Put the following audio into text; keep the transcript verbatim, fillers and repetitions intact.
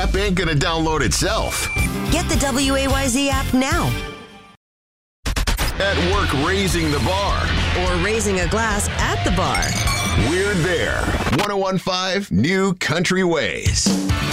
app ain't gonna download itself. Get the W A Y Z app now. At work raising the bar. Or raising a glass at the bar. We're there. one oh one point five New Country Ways.